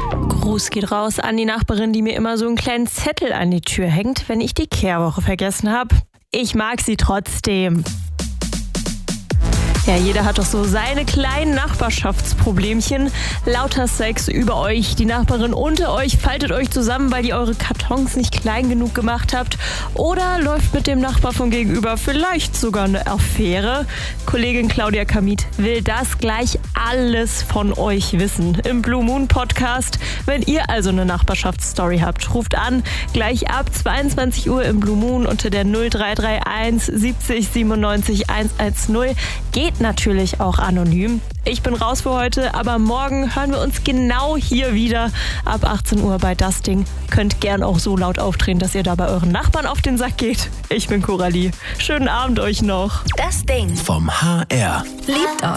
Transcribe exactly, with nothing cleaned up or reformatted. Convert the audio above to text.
Gruß geht raus an die Nachbarin, die mir immer so einen kleinen Zettel an die Tür hängt, wenn ich die Kehrwoche vergessen habe. Ich mag sie trotzdem. Ja, jeder hat doch so seine kleinen Nachbarschaftsproblemchen. Lauter Sex über euch, die Nachbarin unter euch faltet euch zusammen, weil ihr eure Kartons nicht klein genug gemacht habt. Oder läuft mit dem Nachbar von gegenüber vielleicht sogar eine Affäre. Kollegin Claudia Kamit will das gleich alles von euch wissen im Blue Moon Podcast. Wenn ihr also eine Nachbarschaftsstory habt, ruft an, gleich ab zweiundzwanzig Uhr im Blue Moon unter der null drei drei eins siebzig siebenundneunzig hundertzehn. Geht natürlich auch anonym. Ich bin raus für heute, aber morgen hören wir uns genau hier wieder ab achtzehn Uhr bei Das Ding. Könnt gern auch so laut aufdrehen, dass ihr da bei euren Nachbarn auf den Sack geht. Ich bin Coralie. Schönen Abend euch noch. Das Ding vom H R. Liebt euch.